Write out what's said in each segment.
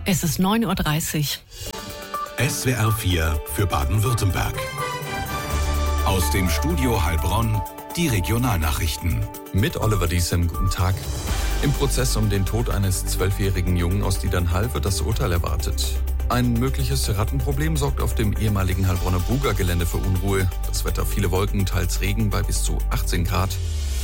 Es ist 9:30 Uhr. SWR 4 für Baden-Württemberg. Aus dem Studio Heilbronn die Regionalnachrichten. Mit Oliver Diesem, guten Tag. Im Prozess um den Tod eines 12-jährigen Jungen aus Diedernhall wird das Urteil erwartet. Ein mögliches Rattenproblem sorgt auf dem ehemaligen Heilbronner Buga-Gelände für Unruhe. Das Wetter viele Wolken, teils Regen bei bis zu 18 Grad.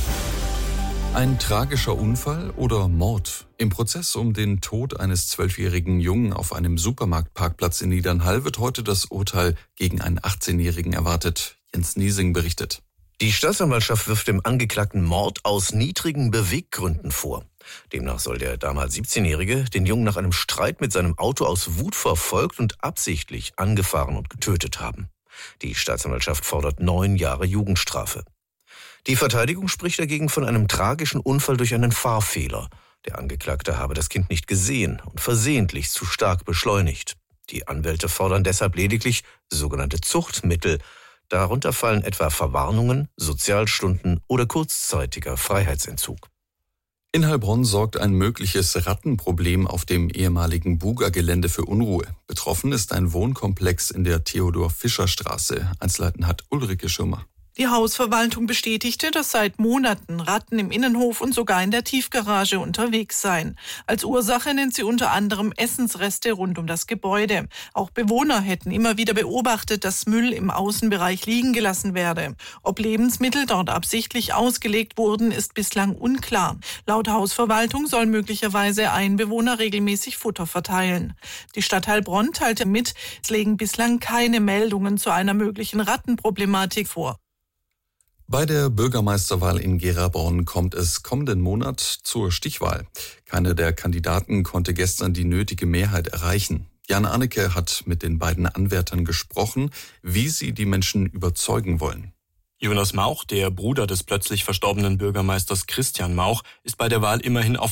Ein tragischer Unfall oder Mord? Im Prozess um den Tod eines 12-jährigen Jungen auf einem Supermarktparkplatz in Diedernhall wird heute das Urteil gegen einen 18-Jährigen erwartet. Jens Niesing berichtet. Die Staatsanwaltschaft wirft dem Angeklagten Mord aus niedrigen Beweggründen vor. Demnach soll der damals 17-Jährige den Jungen nach einem Streit mit seinem Auto aus Wut verfolgt und absichtlich angefahren und getötet haben. Die Staatsanwaltschaft fordert 9 Jahre Jugendstrafe. Die Verteidigung spricht dagegen von einem tragischen Unfall durch einen Fahrfehler. Der Angeklagte habe das Kind nicht gesehen und versehentlich zu stark beschleunigt. Die Anwälte fordern deshalb lediglich sogenannte Zuchtmittel. Darunter fallen etwa Verwarnungen, Sozialstunden oder kurzzeitiger Freiheitsentzug. In Heilbronn sorgt ein mögliches Rattenproblem auf dem ehemaligen Buga-Gelände für Unruhe. Betroffen ist ein Wohnkomplex in der Theodor-Fischer-Straße. Einzelheiten hat Ulrike Schirmer. Die Hausverwaltung bestätigte, dass seit Monaten Ratten im Innenhof und sogar in der Tiefgarage unterwegs seien. Als Ursache nennt sie unter anderem Essensreste rund um das Gebäude. Auch Bewohner hätten immer wieder beobachtet, dass Müll im Außenbereich liegen gelassen werde. Ob Lebensmittel dort absichtlich ausgelegt wurden, ist bislang unklar. Laut Hausverwaltung soll möglicherweise ein Bewohner regelmäßig Futter verteilen. Die Stadt Heilbronn teilte mit, es legen bislang keine Meldungen zu einer möglichen Rattenproblematik vor. Bei der Bürgermeisterwahl in Gera-Bronn kommt es kommenden Monat zur Stichwahl. Keiner der Kandidaten konnte gestern die nötige Mehrheit erreichen. Jan Anneke hat mit den beiden Anwärtern gesprochen, wie sie die Menschen überzeugen wollen. Jonas Mauch, der Bruder des plötzlich verstorbenen Bürgermeisters Christian Mauch, ist bei der Wahl immerhin auf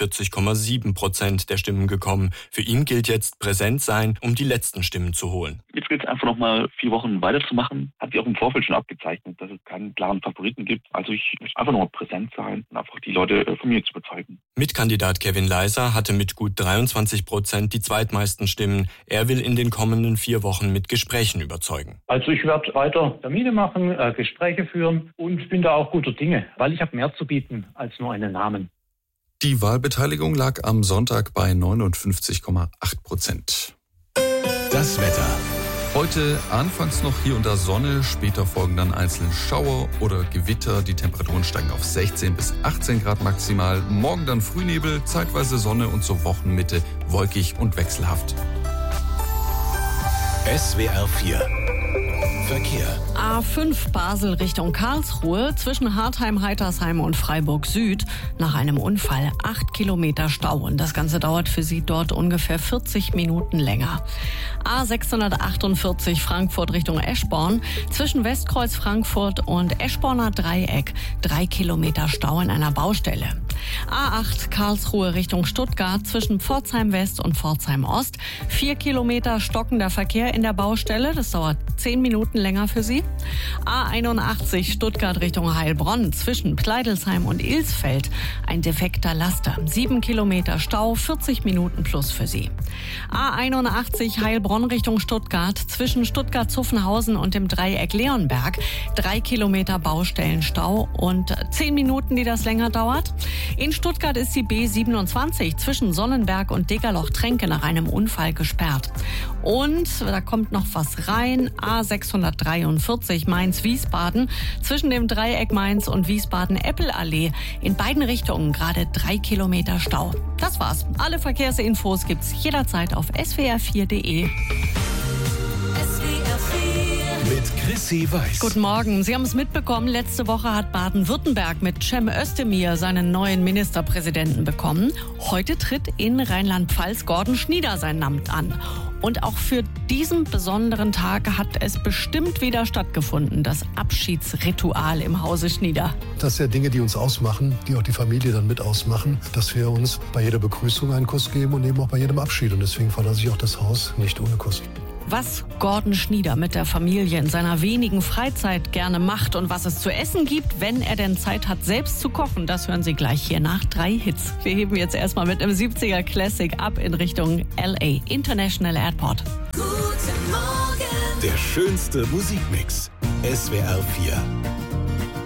49,7% der Stimmen gekommen. Für ihn gilt jetzt präsent sein, um die letzten Stimmen zu holen. Jetzt gilt es einfach noch mal 4 Wochen weiterzumachen. Hat sich auch im Vorfeld schon abgezeichnet, dass es keinen klaren Favoriten gibt. Also ich möchte einfach noch mal präsent sein und einfach die Leute von mir zu überzeugen. Mitkandidat Kevin Leiser hatte mit gut 23% die zweitmeisten Stimmen. Er will in den kommenden 4 Wochen mit Gesprächen überzeugen. Also ich werde weiter Termine machen, Gespräche führen und bin da auch guter Dinge, weil ich habe mehr zu bieten als nur einen Namen. Die Wahlbeteiligung lag am Sonntag bei 59,8%. Das Wetter. Heute anfangs noch hier und da Sonne, später folgen dann einzelne Schauer oder Gewitter. Die Temperaturen steigen auf 16 bis 18 Grad maximal. Morgen dann Frühnebel, zeitweise Sonne und zur Wochenmitte wolkig und wechselhaft. SWR 4 Verkehr. A5 Basel Richtung Karlsruhe zwischen Hartheim, Heitersheim und Freiburg Süd. Nach einem Unfall 8 Kilometer Stau und das Ganze dauert für Sie dort ungefähr 40 Minuten länger. A648 Frankfurt Richtung Eschborn zwischen Westkreuz Frankfurt und Eschborner Dreieck 3 Kilometer Stau in einer Baustelle. A8 Karlsruhe Richtung Stuttgart zwischen Pforzheim West und Pforzheim Ost 4 Kilometer stockender Verkehr in der Baustelle. Das dauert 10 Minuten länger für Sie. A81 Stuttgart Richtung Heilbronn zwischen Pleidelsheim und Ilsfeld ein defekter Laster. 7 Kilometer Stau, 40 Minuten plus für Sie. A81 Heilbronn Richtung Stuttgart zwischen Stuttgart-Zuffenhausen und dem Dreieck Leonberg 3 Kilometer Baustellenstau und 10 Minuten, die das länger dauert. In Stuttgart ist die B27 zwischen Sonnenberg und Degerloch-Tränke nach einem Unfall gesperrt. Und da kommt noch was rein. A643 Mainz-Wiesbaden zwischen dem Dreieck Mainz und Wiesbaden-Eppelallee. In beiden Richtungen gerade 3 Kilometer Stau. Das war's. Alle Verkehrsinfos gibt's jederzeit auf swr4.de. Mit Chrissy Weiß. Guten Morgen. Sie haben es mitbekommen, letzte Woche hat Baden-Württemberg mit Cem Özdemir seinen neuen Ministerpräsidenten bekommen. Heute tritt in Rheinland-Pfalz Gordon Schnieder sein Amt an. Und auch für diesen besonderen Tag hat es bestimmt wieder stattgefunden, das Abschiedsritual im Hause Schnieder. Das sind ja Dinge, die uns ausmachen, die auch die Familie dann mit ausmachen, dass wir uns bei jeder Begrüßung einen Kuss geben und eben auch bei jedem Abschied. Und deswegen verlasse ich auch das Haus nicht ohne Kuss. Was Gordon Schnieder mit der Familie in seiner wenigen Freizeit gerne macht und was es zu essen gibt, wenn er denn Zeit hat, selbst zu kochen, das hören Sie gleich hier nach 3 Hits. Wir heben jetzt erstmal mit einem 70er Classic ab in Richtung LA International Airport. Der schönste Musikmix. SWR 4.